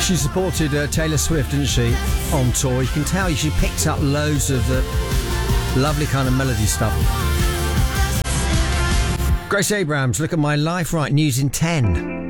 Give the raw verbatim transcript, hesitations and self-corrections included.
She supported uh, Taylor Swift, didn't she, on tour? You can tell she picked up loads of the lovely kind of melody stuff. Grace Abrams, Look at My Life. Right, news in ten.